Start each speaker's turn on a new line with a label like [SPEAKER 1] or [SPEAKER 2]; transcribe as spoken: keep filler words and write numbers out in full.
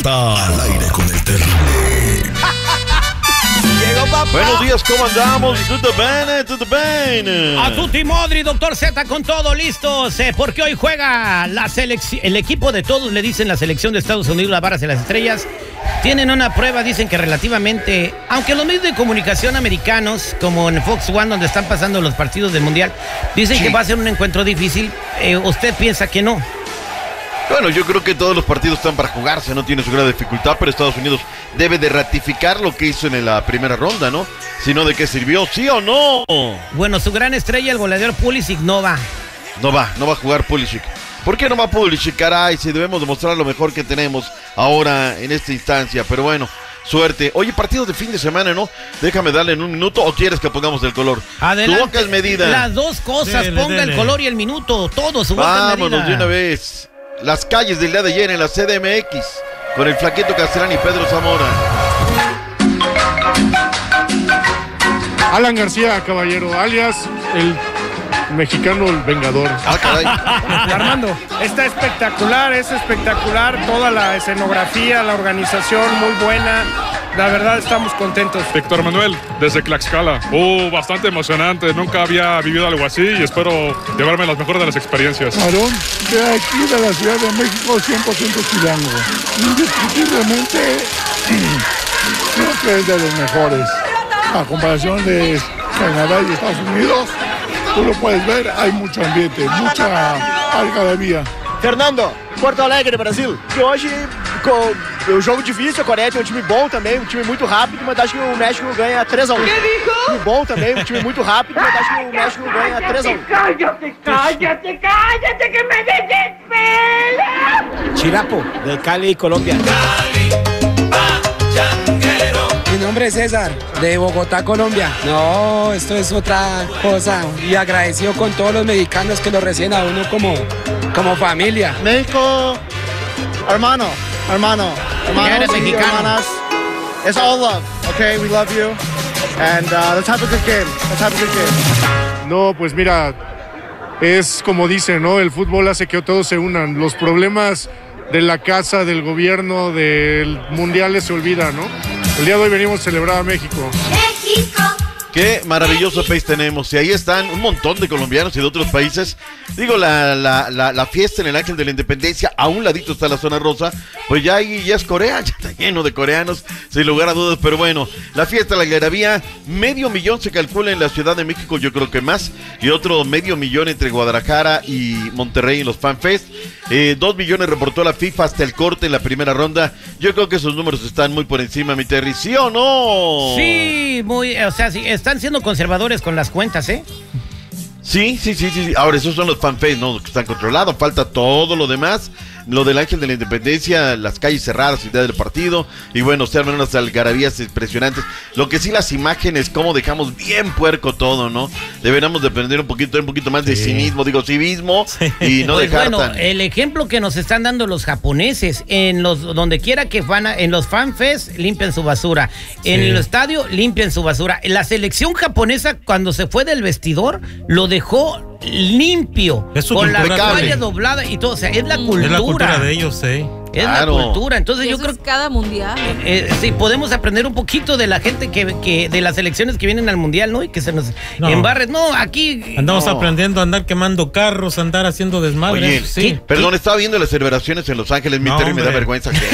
[SPEAKER 1] está al aire con el terrible.
[SPEAKER 2] Llegó papá.
[SPEAKER 3] Buenos días, ¿cómo andamos? ¿Tutto bene? ¿Tutto bene?
[SPEAKER 4] A tutti modri, doctor Z, con todo listos, eh, porque hoy juega la selección, el equipo de todos, le dicen la selección de Estados Unidos, las Barras y las Estrellas. Tienen una prueba, dicen que relativamente, aunque los medios de comunicación americanos, como en Fox One, donde están pasando los partidos del Mundial, dicen sí. que va a ser un encuentro difícil. Eh, ¿Usted piensa que no?
[SPEAKER 3] Bueno, yo creo que todos los partidos están para jugarse, no tiene su gran dificultad, pero Estados Unidos debe de ratificar lo que hizo en la primera ronda, ¿no? Si no, ¿de qué sirvió? ¿Sí o no?
[SPEAKER 4] Bueno, su gran estrella, el goleador Pulisic, no va.
[SPEAKER 3] No va, no va a jugar Pulisic. ¿Por qué no va Pulisic? Caray, si debemos demostrar lo mejor que tenemos ahora en esta instancia, pero bueno, suerte. Oye, partidos de fin de semana, ¿no? Déjame darle en un minuto, ¿o quieres que pongamos el color?
[SPEAKER 4] Adelante.
[SPEAKER 3] Tu boca es medida.
[SPEAKER 4] Las dos cosas,
[SPEAKER 5] dele,
[SPEAKER 4] ponga
[SPEAKER 5] dele.
[SPEAKER 4] el color y el minuto, todo, su boca es medida.
[SPEAKER 3] Vámonos de una vez. Las calles del día de ayer en la C D M X, con el Flaquito Castellán y Pedro Zamora.
[SPEAKER 6] Alan García, caballero, alias el mexicano el Vengador.
[SPEAKER 3] Ah, caray.
[SPEAKER 2] Armando, está espectacular, es espectacular. Toda la escenografía, la organización, muy buena. La verdad, estamos contentos.
[SPEAKER 7] Víctor Manuel, desde Tlaxcala. Uh, bastante emocionante. Nunca había vivido algo así y espero llevarme las mejores de las experiencias.
[SPEAKER 8] Aarón, de aquí de la Ciudad de México, cien por ciento chilango. Indiscutiblemente, creo que es de los mejores. A comparación de Canadá y Estados Unidos, tú lo puedes ver, hay mucho ambiente, mucha algarabía.
[SPEAKER 2] Fernando, Porto Alegre, Brasil. Que hoje, com o jogo difícil, a Coreia tem um time bom também, um time muito rápido, mas acho que o México ganha três a um. Time bom também, um time muito rápido, mas acho que o México ganha três a um.
[SPEAKER 9] Cállate, cállate, cállate, que me desespera.
[SPEAKER 2] Chirapo, de Cali, Colombia.
[SPEAKER 10] Mi nombre es César, de Bogotá, Colombia. No, esto es otra cosa. Y agradecido con todos los mexicanos que lo reciben a uno como, como familia.
[SPEAKER 2] México, hermano, hermano, hermanos y hermanas. It's all love, okay? We love you. And uh, let's have a good game. Let's have a good game.
[SPEAKER 6] No, pues mira, es como dicen, ¿no? El fútbol hace que todos se unan. Los problemas de la casa, del gobierno, del mundiales se olvidan, ¿no? El día de hoy venimos a celebrar a México.
[SPEAKER 9] México.
[SPEAKER 3] Qué maravilloso país tenemos. Y ahí están un montón de colombianos y de otros países. Digo, la, la, la, la fiesta en el Ángel de la Independencia, a un ladito está la zona rosa. Pues ya ahí ya es Corea, ya está lleno de coreanos, sin lugar a dudas. Pero bueno, la fiesta, la algarabía, medio millón se calcula en la Ciudad de México, yo creo que más. Y otro medio millón entre Guadalajara y Monterrey en los FanFest. Eh, dos millones reportó la FIFA hasta el corte en la primera ronda. Yo creo que esos números están muy por encima, mi Terry. ¿Sí o no?
[SPEAKER 4] Sí, muy, o sea, sí, están siendo conservadores con las cuentas, ¿eh?
[SPEAKER 3] Sí, sí, sí, sí. Ahora, esos son los fanfest, ¿no? Que están controlados. Falta todo lo demás. Lo del Ángel de la Independencia, las calles cerradas, idea del partido. Y bueno, se arman unas algarabías impresionantes. Lo que sí, las imágenes, cómo dejamos bien puerco todo, ¿no? Deberíamos de aprender un poquito, un poquito más de sí. cinismo, digo, civismo. Sí. Y no
[SPEAKER 4] pues
[SPEAKER 3] dejar
[SPEAKER 4] bueno,
[SPEAKER 3] tan...
[SPEAKER 4] el ejemplo que nos están dando los japoneses, en los donde quiera que van, a, en los fanfest, limpian su basura. En sí. el estadio, limpian su basura. La selección japonesa, cuando se fue del vestidor, lo dejó limpio, con la toalla doblada y todo, o sea, es la cultura.
[SPEAKER 5] Es la cultura de ellos, sí.
[SPEAKER 4] Es
[SPEAKER 3] claro.
[SPEAKER 4] la cultura, entonces yo
[SPEAKER 11] eso
[SPEAKER 4] creo
[SPEAKER 11] es cada mundial.
[SPEAKER 4] Eh, sí, podemos aprender un poquito de la gente que, que de las selecciones que vienen al mundial, ¿no? Y que se nos
[SPEAKER 5] no.
[SPEAKER 4] embarren. No, aquí
[SPEAKER 5] andamos
[SPEAKER 4] no.
[SPEAKER 5] aprendiendo a andar quemando carros, a andar haciendo desmadre.
[SPEAKER 3] Oye,
[SPEAKER 5] sí.
[SPEAKER 3] perdón, estaba viendo las celebraciones en Los Ángeles, mi
[SPEAKER 5] No,
[SPEAKER 3] Terry, me da
[SPEAKER 5] hombre.
[SPEAKER 3] vergüenza que